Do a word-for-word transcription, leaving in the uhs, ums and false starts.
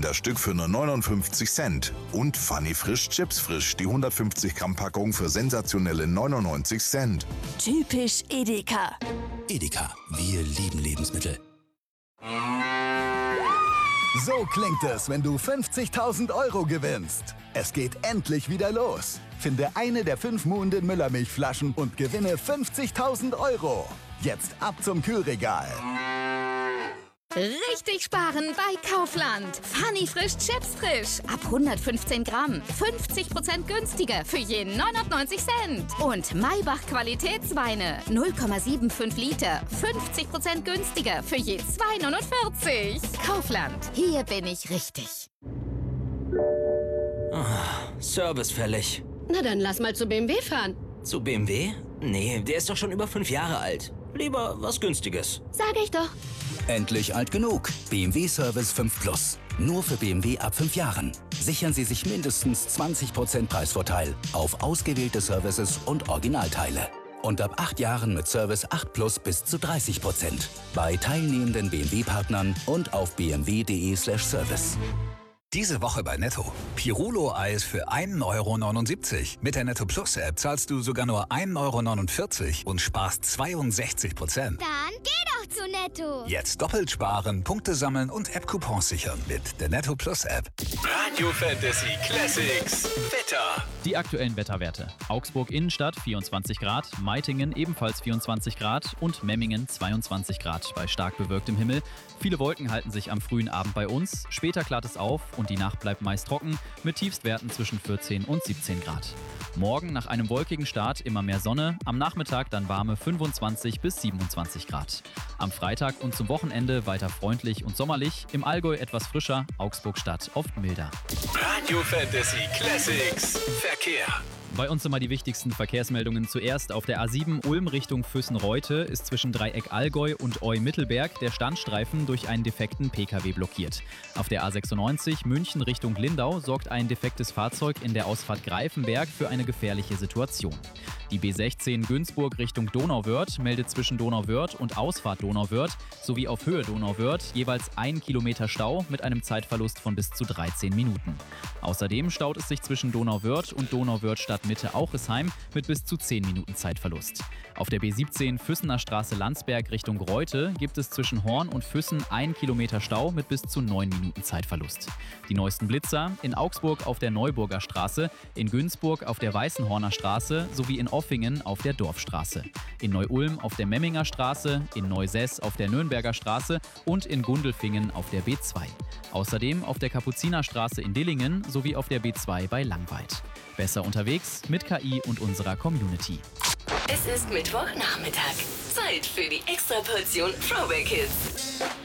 das Stück für nur neunundfünfzig Cent. Und Funny Frisch Chips Frisch, die hundertfünfzig Gramm Packung für sensationelle neunundneunzig Cent. Typisch Edeka. Edeka, wir lieben Lebensmittel. So klingt es, wenn du fünfzigtausend Euro gewinnst. Es geht endlich wieder los. Finde eine der fünf Muhnden Müllermilchflaschen und gewinne fünfzigtausend Euro. Jetzt ab zum Kühlregal. Richtig sparen bei Kaufland. Funny Frisch Chips Frisch. Ab hundertfünfzehn Gramm. fünfzig Prozent günstiger für je neunundneunzig Cent. Und Maybach Qualitätsweine. null Komma fünfundsiebzig Liter. fünfzig Prozent günstiger für je zwei neunundvierzig. Kaufland. Hier bin ich richtig. Oh, Service fällig. Na dann lass mal zu B M W fahren. Zu B M W? Nee, der ist doch schon über fünf Jahre alt. Lieber was Günstiges. Sag ich doch. Endlich alt genug. B M W Service fünf Plus. Nur für B M W ab fünf Jahren. Sichern Sie sich mindestens zwanzig Prozent Preisvorteil auf ausgewählte Services und Originalteile. Und ab acht Jahren mit Service acht Plus bis zu dreißig Prozent. Bei teilnehmenden B M W-Partnern und auf b m w punkt d e slash service. Diese Woche bei Netto. Pirulo-Eis für ein Euro neunundsiebzig. Mit der Netto Plus App zahlst du sogar nur ein Euro neunundvierzig und sparst zweiundsechzig Prozent. Dann geh doch zu Netto. Jetzt doppelt sparen, Punkte sammeln und App-Coupons sichern mit der Netto Plus App. Radio Fantasy Classics. Wetter. Die aktuellen Wetterwerte. Augsburg Innenstadt vierundzwanzig Grad, Meitingen ebenfalls vierundzwanzig Grad und Memmingen zweiundzwanzig Grad bei stark bewölktem Himmel. Viele Wolken halten sich am frühen Abend bei uns. Später klart es auf und die Nacht bleibt meist trocken mit Tiefstwerten zwischen vierzehn und siebzehn Grad. Morgen nach einem wolkigen Start immer mehr Sonne, am Nachmittag dann warme fünfundzwanzig bis siebenundzwanzig Grad. Am Freitag und zum Wochenende weiter freundlich und sommerlich, im Allgäu etwas frischer, Augsburg-Stadt oft milder. Radio Fantasy Classics. Verkehr. Bei uns immer die wichtigsten Verkehrsmeldungen. Zuerst auf der A sieben Ulm Richtung Füssen-Reute ist zwischen Dreieck Allgäu und Eu-Mittelberg der Standstreifen durch einen defekten P K W blockiert. Auf der A sechsundneunzig München Richtung Lindau sorgt ein defektes Fahrzeug in der Ausfahrt Greifenberg für eine gefährliche Situation. Die B sechzehn Günzburg Richtung Donauwörth meldet zwischen Donauwörth und Ausfahrt Donauwörth sowie auf Höhe Donauwörth jeweils ein Kilometer Stau mit einem Zeitverlust von bis zu dreizehn Minuten. Außerdem staut es sich zwischen Donauwörth und Donauwörth Stadtmitte Auchesheim mit bis zu zehn Minuten Zeitverlust. Auf der B siebzehn Füssener Straße Landsberg Richtung Reute gibt es zwischen Horn und Füssen ein Kilometer Stau mit bis zu neun Minuten Zeitverlust. Die neuesten Blitzer in Augsburg auf der Neuburger Straße, in Günzburg auf der Weißenhorner Straße sowie in Offingen auf der Dorfstraße. In Neu-Ulm auf der Memminger Straße, in Neusess auf der Nürnberger Straße und in Gundelfingen auf der B zwei. Außerdem auf der Kapuzinerstraße in Dillingen sowie auf der B zwei bei Langweid. Besser unterwegs mit K I und unserer Community. Es ist Mittwochnachmittag. Zeit für die Extraportion Throwback Hits.